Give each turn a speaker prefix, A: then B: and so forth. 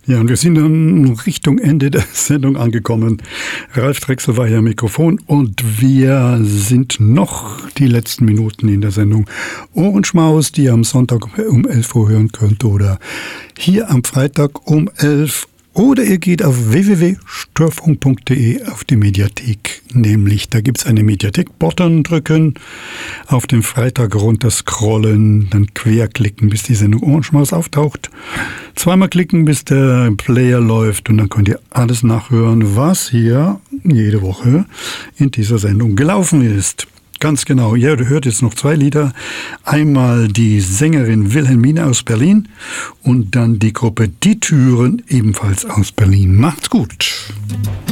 A: Ja, und wir sind dann Richtung Ende der Sendung angekommen. Ralf Drechsel war hier am Mikrofon und wir sind noch die letzten Minuten in der Sendung Ohrenschmaus, die ihr am Sonntag um 11 Uhr hören könnt oder hier am Freitag um 11 Uhr. Oder ihr geht auf www.störfunk.de auf die Mediathek. Nämlich, da gibt's eine Mediathek-Button, drücken, auf den Freitag runter scrollen, dann querklicken, bis die Sendung Ohrenschmaus auftaucht. Zweimal klicken, bis der Player läuft und dann könnt ihr alles nachhören, was hier jede Woche in dieser Sendung gelaufen ist. Ganz genau. Ja, du hört jetzt noch 2 Lieder. Einmal die Sängerin Wilhelmine aus Berlin und dann die Gruppe Die Türen, ebenfalls aus Berlin. Macht's gut.